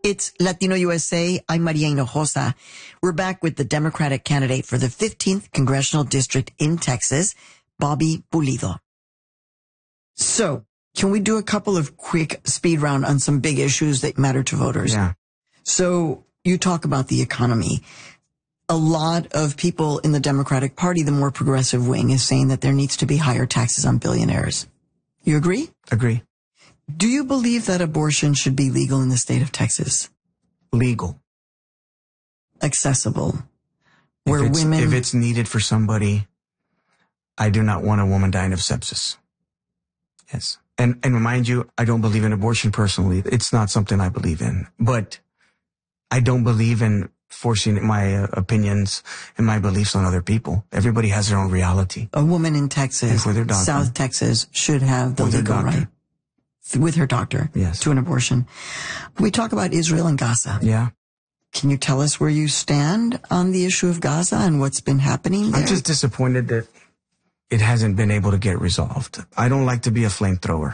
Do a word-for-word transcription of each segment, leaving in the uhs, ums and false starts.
It's Latino U S A. I'm Maria Hinojosa. We're back with the Democratic candidate for the fifteenth Congressional District in Texas, Bobby Pulido. So, can we do a couple of quick speed round on some big issues that matter to voters? Yeah. So, you talk about the economy. A lot of people in the Democratic Party, the more progressive wing, is saying that there needs to be higher taxes on billionaires. You agree? Agree. Do you believe that abortion should be legal in the state of Texas? Legal. Accessible. Where if it's, women... If it's needed for somebody, I do not want a woman dying of sepsis. Yes. And, and remind you, I don't believe in abortion personally. It's not something I believe in. But I don't believe in forcing my uh, opinions and my beliefs on other people. Everybody has their own reality. A woman in Texas, with her doctor. South Texas, should have the with legal right. With her doctor. Yes. To an abortion. We talk about Israel and Gaza. Yeah. Can you tell us where you stand on the issue of Gaza and what's been happening there? I'm just disappointed that it hasn't been able to get resolved. I don't like to be a flamethrower.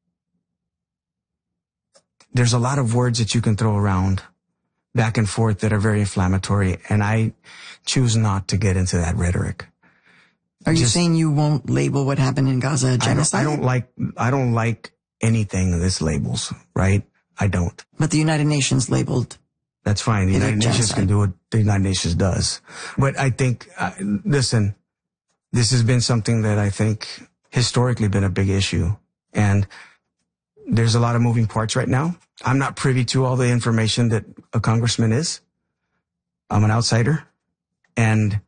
There's a lot of words that you can throw around back and forth that are very inflammatory, and I choose not to get into that rhetoric. Are you just, saying you won't label what happened in Gaza a genocide? I don't, I don't like, I don't like anything this labels, right? I don't. But the United Nations labeled. That's fine. The United Nations can do what the United Nations does. But I think, uh, listen, this has been something that I think historically been a big issue. And there's a lot of moving parts right now. I'm not privy to all the information that a congressman is. I'm an outsider. And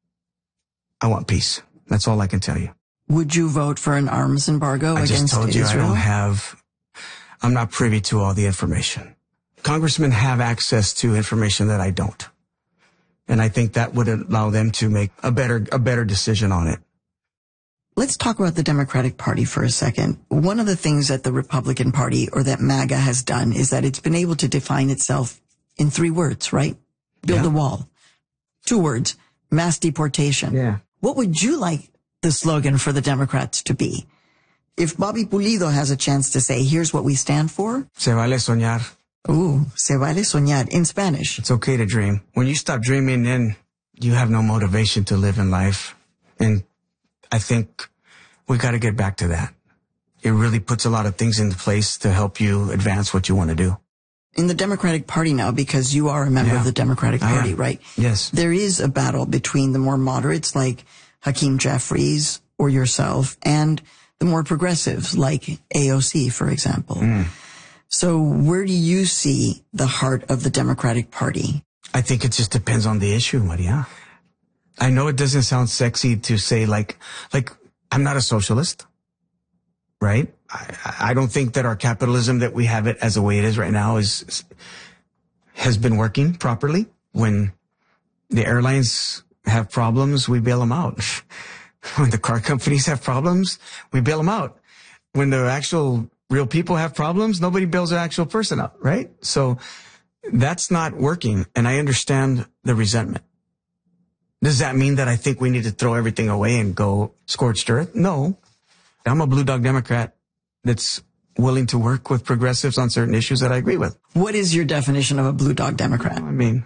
I want peace. That's all I can tell you. Would you vote for an arms embargo I against Israel? I just told you Israel? I don't have, I'm not privy to all the information. Congressmen have access to information that I don't. And I think that would allow them to make a better, a better decision on it. Let's talk about the Democratic Party for a second. One of the things that the Republican Party or that MAGA has done is that it's been able to define itself in three words, right? Build yeah. a wall. Two words, mass deportation. Yeah. What would you like the slogan for the Democrats to be? If Bobby Pulido has a chance to say, here's what we stand for. Se vale soñar. Ooh, se vale soñar in Spanish. It's okay to dream. When you stop dreaming, then you have no motivation to live in life. And I think we got to get back to that. It really puts a lot of things into place to help you advance what you want to do. In the Democratic Party now, because you are a member yeah. of the Democratic Party, right? Yes. There is a battle between the more moderates like Hakeem Jeffries or yourself and the more progressives like A O C, for example. Mm. So where do you see the heart of the Democratic Party? I think it just depends on the issue, Maria. I know it doesn't sound sexy to say like, like I'm not a socialist, right? I, I don't think that our capitalism that we have it as the way it is right now is, has been working properly. When the airlines have problems, we bail them out. When the car companies have problems, we bail them out. When the actual real people have problems, nobody bails an actual person out, right? So that's not working. And I understand the resentment. Does that mean that I think we need to throw everything away and go scorched earth? No. I'm a blue dog Democrat that's willing to work with progressives on certain issues that I agree with. What is your definition of a blue dog Democrat? I mean,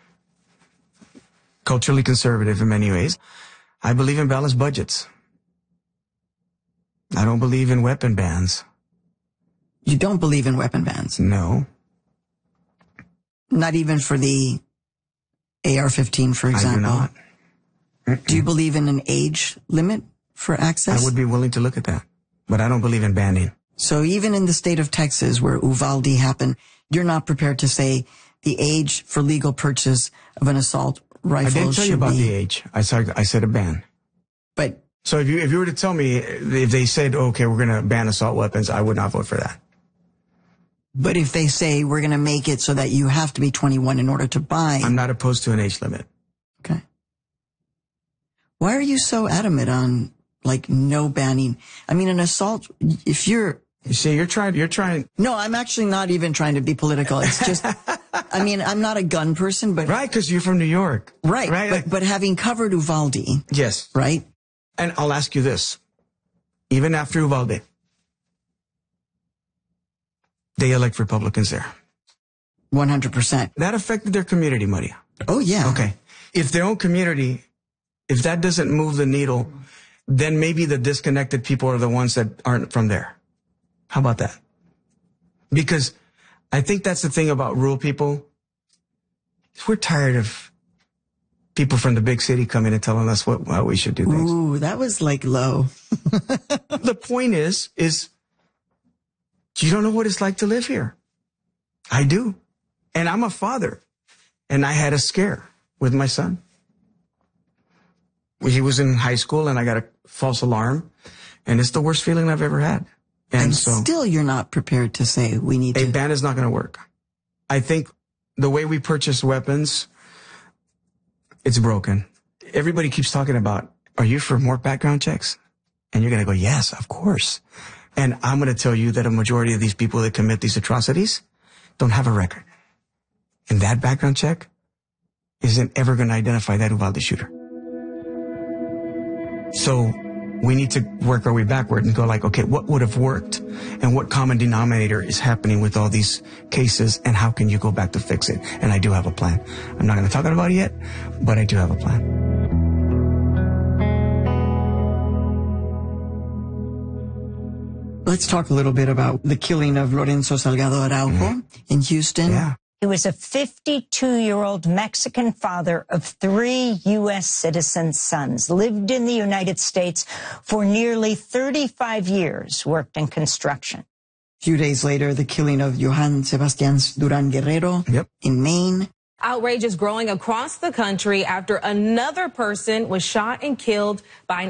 culturally conservative in many ways. I believe in balanced budgets. I don't believe in weapon bans. You don't believe in weapon bans? No. Not even for the A R fifteen, for example? I do not. Mm-mm. Do you believe in an age limit for access? I would be willing to look at that, but I don't believe in banning. So even in the state of Texas where Uvalde happened, you're not prepared to say the age for legal purchase of an assault rifle I didn't tell you about be, the age. I said, I said a ban. But so if you, if you were to tell me, if they said, okay, we're going to ban assault weapons, I would not vote for that. But if they say we're going to make it so that you have to be twenty-one in order to buy. I'm not opposed to an age limit. Okay. Why are you so adamant on, like, no banning? I mean, an assault, if you're... You see, you're trying, you're trying... No, I'm actually not even trying to be political. It's just, I mean, I'm not a gun person, but... Right, because you're from New York. Right, right. But, but having covered Uvalde... Yes. Right? And I'll ask you this. Even after Uvalde, they elect Republicans there. one hundred percent. That affected their community, Maria. Oh, yeah. Okay. If their own community, if that doesn't move the needle, then maybe the disconnected people are the ones that aren't from there. How about that? Because I think that's the thing about rural people. We're tired of people from the big city coming and telling us what how we should do things. Ooh, that was like low. The point is, is you don't know what it's like to live here. I do. And I'm a father. And I had a scare with my son. He was in high school and I got a false alarm. And it's the worst feeling I've ever had. And, and so still you're not prepared to say we need a to. ban is not going to work. I think the way we purchase weapons, it's broken. Everybody keeps talking about, are you for more background checks? And you're going to go, yes, of course. And I'm going to tell you that a majority of these people that commit these atrocities don't have a record. And that background check isn't ever going to identify that Uvalde shooter. So we need to work our way backward and go like, okay, what would have worked and what common denominator is happening with all these cases and how can you go back to fix it? And I do have a plan. I'm not going to talk about it yet, but I do have a plan. Let's talk a little bit about the killing of Lorenzo Salgado Araujo mm-hmm. in Houston. Yeah. He was a fifty-two-year-old Mexican father of three U S citizen sons, lived in the United States for nearly thirty-five years, worked in construction. A few days later, the killing of Johann Sebastian Duran Guerrero yep. in Maine. Outrage is growing across the country after another person was shot and killed by an